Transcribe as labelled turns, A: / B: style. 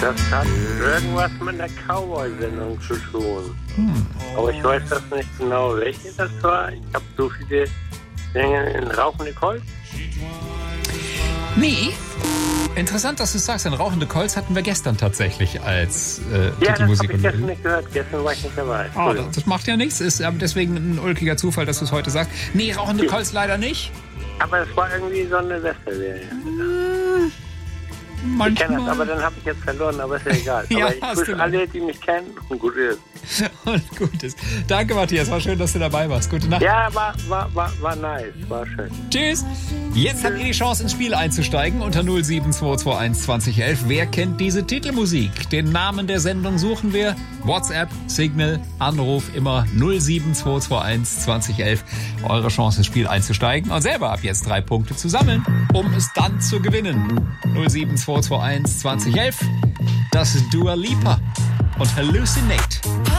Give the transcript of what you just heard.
A: Das hat irgendwas mit der Cowboy-Sendung zu tun. Aber ich weiß das nicht genau, welche das war. Ich habe so viele Dinge in Rauchende Kolz.
B: Nee. Interessant, dass du sagst, denn Rauchende Kolz hatten wir gestern tatsächlich als
A: Ja,
B: Titelmusik.
A: das habe ich gestern nicht gehört. Gestern war ich nicht dabei.
B: Das macht ja nichts. Ist aber deswegen ein ulkiger Zufall, dass du es heute sagst. Nee, Rauchende Kolz leider nicht.
A: Aber es war irgendwie so eine Westerserie. Ich kenne das, aber dann habe ich jetzt verloren, aber ist ja egal.
B: Ja,
A: aber ich grüße alle, die mich kennen und gut ist.
B: Und gut ist. Danke, Matthias. War schön, dass du dabei warst. Gute Nacht.
A: Ja, war nice. War schön.
B: Tschüss. Jetzt habt ihr die Chance, ins Spiel einzusteigen unter 07221 2011. Wer kennt diese Titelmusik? Den Namen der Sendung suchen wir. WhatsApp, Signal, Anruf immer 07221 2011. Eure Chance, ins Spiel einzusteigen und selber ab jetzt 3 Punkte zu sammeln, um es dann zu gewinnen. 07221 2011. Das ist Dua Lipa und Hallucinate.